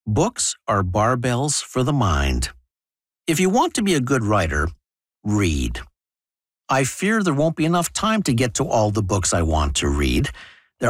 Books are barbells for the mind. If you want to be a good writer, read. I fear there won't be enough time to get to all the books I want to read,